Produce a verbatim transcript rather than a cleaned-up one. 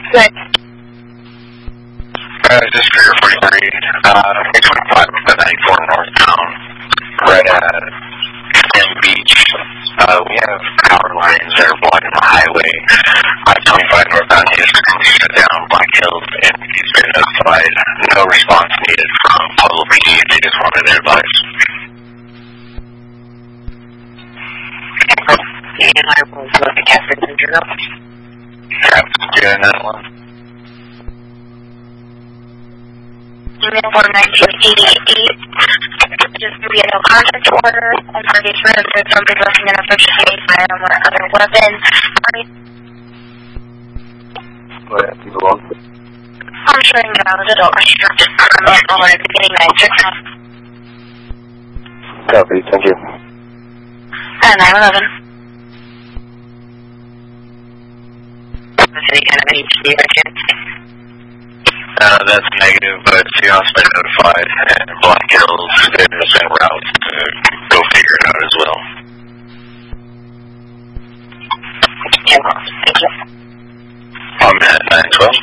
Good. Uh, this is Trigger forty-three, uh, eight twenty-five, ninety-four northbound, right at M Beach. Uh, we have power lines that are blocking the highway. I twenty-five northbound is completely shut down, Black Hills, and he's been notified. No response needed from Pueblo P D. They just wanted their advice. And I will look at Catherine and Journal. Yeah, nine one. Email for nineteen eighty-eight. Just to be a no contact order and target residents from possessing an officially firearm or other weapon. Go ahead, go on. I'm showing it out as adult restaurant. I'm already beginning nine six. Copy, thank you. Uh, nine eleven. Any kind of H D by chance? Uh, that's negative, but she also been notified, and Black Hills is en route to go figure it out as well. Yeah, thank you. I'm at nine twelve.